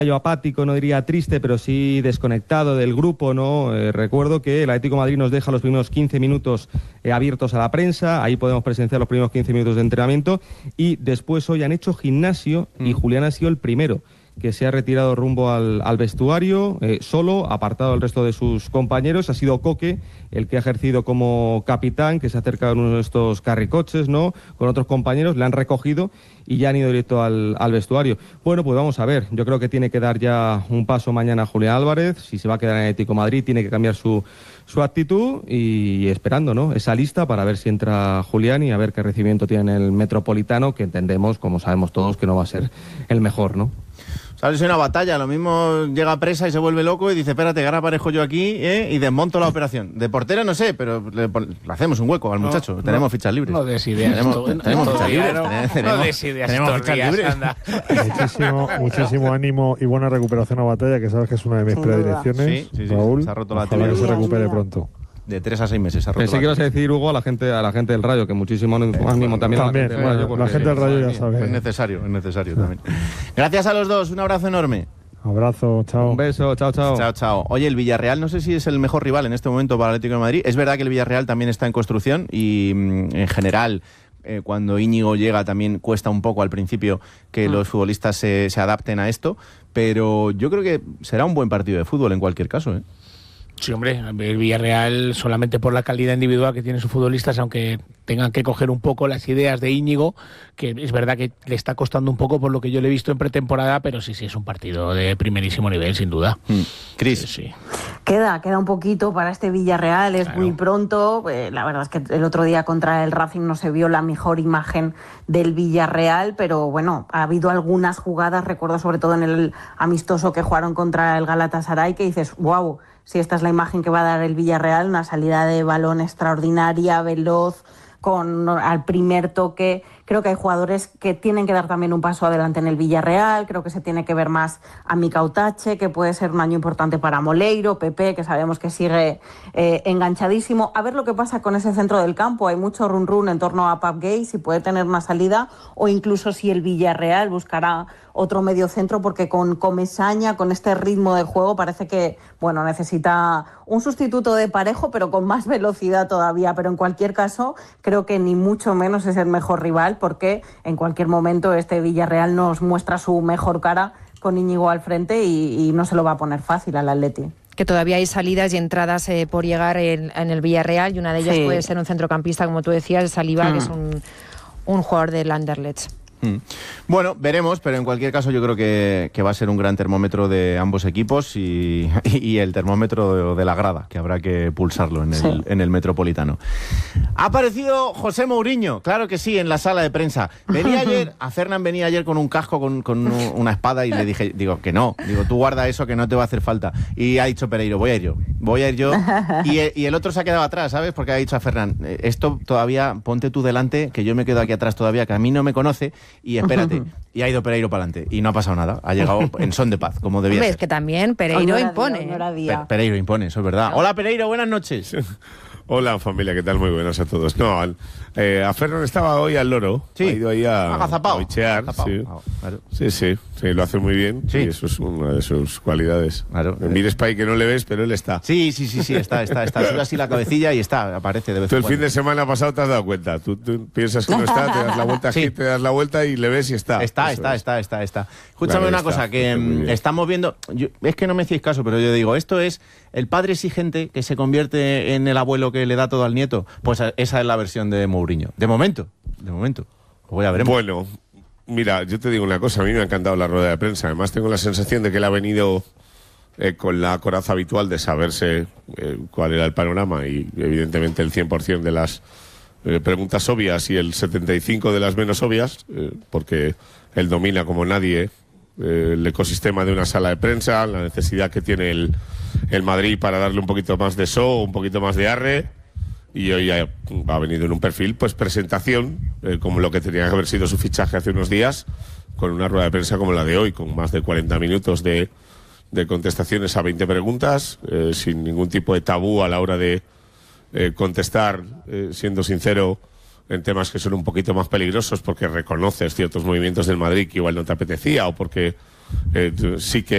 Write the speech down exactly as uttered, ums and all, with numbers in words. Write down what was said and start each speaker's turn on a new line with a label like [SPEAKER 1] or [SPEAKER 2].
[SPEAKER 1] yo apático, no diría triste, pero sí desconectado del grupo, ¿no? Eh, recuerdo que el Atlético de Madrid nos deja los primeros quince minutos eh, abiertos a la prensa, ahí podemos presenciar los primeros quince minutos de entrenamiento, y después hoy han hecho gimnasio mm. y Julián ha sido el primero que se ha retirado rumbo al, al vestuario, eh, solo, apartado del resto de sus compañeros. Ha sido Coque el que ha ejercido como capitán, que se ha acercado en uno de estos carricoches, ¿no?, con otros compañeros, le han recogido y ya han ido directo al, al vestuario. Bueno, pues vamos a ver, yo creo que tiene que dar ya un paso mañana Julián Álvarez. Si se va a quedar en Atlético de Madrid, tiene que cambiar su, su actitud, y esperando, ¿no?, esa lista para ver si entra Julián y a ver qué recibimiento tiene el Metropolitano, que entendemos, como sabemos todos, que no va a ser el mejor, ¿no?
[SPEAKER 2] ¿Sabes? Es una batalla, lo mismo llega Presa y se vuelve loco y dice, espérate, que ahora aparezco yo aquí, ¿eh?, y desmonto la operación. De portero no sé, pero le, le hacemos un hueco al muchacho, no, tenemos no, fichas libres.
[SPEAKER 3] No des ideas.
[SPEAKER 2] Tenemos,
[SPEAKER 3] esto,
[SPEAKER 2] tenemos
[SPEAKER 3] no,
[SPEAKER 2] fichas libres.
[SPEAKER 3] No,
[SPEAKER 2] tenemos,
[SPEAKER 3] no des ideas.
[SPEAKER 2] Tenemos fichas
[SPEAKER 3] días,
[SPEAKER 2] libres.
[SPEAKER 3] Anda.
[SPEAKER 4] Muchísimo, muchísimo ánimo y buena recuperación a Batalla, que sabes que es una de mis
[SPEAKER 5] Sin
[SPEAKER 4] predilecciones.
[SPEAKER 2] Sí, sí, sí,
[SPEAKER 4] Raúl,
[SPEAKER 2] se ha roto la
[SPEAKER 4] ojalá que se recupere pronto.
[SPEAKER 2] De tres a seis meses. Ha roto
[SPEAKER 1] Pensé que ibas a decir, Hugo, a la gente, a la gente del Rayo, que muchísimo ánimo también.
[SPEAKER 4] También,
[SPEAKER 1] a la gente del Rayo, porque,
[SPEAKER 4] la gente del Rayo ya sabe.
[SPEAKER 2] Es necesario, es necesario también. Gracias a los dos, un abrazo enorme.
[SPEAKER 4] Abrazo, chao.
[SPEAKER 1] Un beso, chao, chao.
[SPEAKER 2] Chao, chao. Oye, el Villarreal no sé si es el mejor rival en este momento para el Atlético de Madrid. Es verdad que el Villarreal también está en construcción y en general, eh, cuando Íñigo llega también cuesta un poco al principio que mm. los futbolistas se, se adapten a esto, pero yo creo que será un buen partido de fútbol en cualquier caso, ¿eh?
[SPEAKER 3] Sí, hombre, el Villarreal, solamente por la calidad individual que tienen sus futbolistas, aunque tengan que coger un poco las ideas de Íñigo, que es verdad que le está costando un poco por lo que yo le he visto en pretemporada, pero sí, sí, es un partido de primerísimo nivel, sin duda.
[SPEAKER 2] Mm. Cris.
[SPEAKER 3] Sí, sí.
[SPEAKER 5] Queda, queda un poquito para este Villarreal, es claro. muy pronto. Eh, la verdad es que el otro día contra el Racing no se vio la mejor imagen del Villarreal, pero bueno, ha habido algunas jugadas, recuerdo sobre todo en el amistoso que jugaron contra el Galatasaray, que dices, wow, si esta es la imagen que va a dar el Villarreal, una salida de balón extraordinaria, veloz, con al primer toque. Creo que hay jugadores que tienen que dar también un paso adelante en el Villarreal. Creo que se tiene que ver más a Mika Utache, que puede ser un año importante para Moleiro, Pepe, que sabemos que sigue eh, enganchadísimo. A ver lo que pasa con ese centro del campo. Hay mucho run run en torno a Pap Gay, si puede tener una salida, o incluso si el Villarreal buscará otro medio centro, porque con Comesaña, con este ritmo de juego, parece que, bueno, necesita un sustituto de Parejo, pero con más velocidad todavía. Pero en cualquier caso, creo que ni mucho menos es el mejor rival, porque en cualquier momento este Villarreal nos muestra su mejor cara con Íñigo al frente y, y no se lo va a poner fácil al Atleti.
[SPEAKER 6] Que todavía hay salidas y entradas eh, por llegar en, en el Villarreal, y una de ellas sí. puede ser un centrocampista, como tú decías, Saliba, mm. que es un, un jugador del Anderlecht.
[SPEAKER 2] Mm. Bueno, veremos, pero en cualquier caso yo creo que, que va a ser un gran termómetro de ambos equipos y, y el termómetro de, de la grada, que habrá que pulsarlo en el, sí. en el Metropolitano. Ha aparecido José Mourinho, claro que sí, en la sala de prensa. Venía ayer, a Fernán venía ayer con un casco, con, con una espada, y le dije, digo, que no, digo, tú guarda eso, que no te va a hacer falta. Y ha dicho Pereiro, voy a ir yo, voy a ir yo. Y, y el otro se ha quedado atrás, ¿sabes? Porque ha dicho a Fernán, esto todavía, ponte tú delante, que yo me quedo aquí atrás todavía, que a mí no me conoce, y espérate. Y ha ido Pereiro para adelante y no ha pasado nada, ha llegado en son de paz, como debía
[SPEAKER 6] ser.
[SPEAKER 2] Es
[SPEAKER 6] que también Pereiro impone.
[SPEAKER 2] Pe Pereiro impone, eso es verdad. Hola Pereiro, buenas noches.
[SPEAKER 7] Hola familia, ¿qué tal? Muy buenas a todos. No, al, eh, a Fernán estaba hoy al loro,
[SPEAKER 2] sí.
[SPEAKER 7] ha ido ahí a,
[SPEAKER 2] a
[SPEAKER 7] bichear, sí.
[SPEAKER 2] Ah, claro.
[SPEAKER 7] sí, sí, sí, lo hace muy bien, sí. y eso es una de sus cualidades.
[SPEAKER 2] Claro.
[SPEAKER 7] Mires para ahí que no le ves, pero él está.
[SPEAKER 2] Sí, sí, sí, sí, está, está, está, sube así la cabecilla y está, aparece de vez
[SPEAKER 7] Tú
[SPEAKER 2] en
[SPEAKER 7] el
[SPEAKER 2] cuando.
[SPEAKER 7] fin de semana pasado te has dado cuenta, tú, tú piensas que no está, te das la vuelta aquí, sí. te das la vuelta y le ves y está.
[SPEAKER 2] Está,
[SPEAKER 7] eso
[SPEAKER 2] está,
[SPEAKER 7] es.
[SPEAKER 2] está, está, está. Escúchame
[SPEAKER 7] Vale,
[SPEAKER 2] una
[SPEAKER 7] está,
[SPEAKER 2] cosa, que mm, estamos viendo, yo, es que no me hacéis caso, pero yo digo, esto es el padre exigente que se convierte en el abuelo que le da todo al nieto. Pues esa es la versión de Mourinho. De momento, de momento. Pues ya veremos.
[SPEAKER 7] Bueno, mira, yo te digo una cosa, a mí me ha encantado la rueda de prensa. Además tengo la sensación de que él ha venido eh, con la coraza habitual de saberse eh, cuál era el panorama y evidentemente el cien por ciento de las eh, preguntas obvias y el setenta y cinco por ciento de las menos obvias, eh, porque él domina como nadie eh, el ecosistema de una sala de prensa, la necesidad que tiene el, el Madrid para darle un poquito más de show, un poquito más de arre. Y hoy ha, ha venido en un perfil, pues presentación, eh, como lo que tenía que haber sido su fichaje hace unos días, con una rueda de prensa como la de hoy, con más de cuarenta minutos de, de contestaciones a veinte preguntas, eh, sin ningún tipo de tabú a la hora de eh, contestar, eh, siendo sincero, en temas que son un poquito más peligrosos, porque reconoces ciertos movimientos del Madrid que igual no te apetecía, o porque eh, sí que